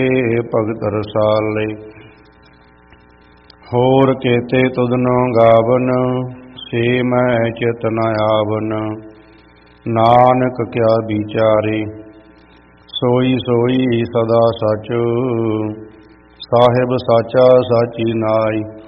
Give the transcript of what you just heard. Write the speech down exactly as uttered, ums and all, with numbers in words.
ਭਗਤ ਰਸਾਲੇ। ਹੋਰ ਕੇਤੇ ਤੁਧਨੋ ਗਾਵਨ, ਸੇ ਮੈਂ ਚਿਤ ਨ ਆਵਨ। ਨਾਨਕ ਕਿਆ ਵਿਚਾਰੇ, ਸੋਈ ਸੋਈ ਸਦਾ ਸਚ। ਸਾਹਿਬ ਸਾਚਾ ਸਾਚੀ ਨਾਈ।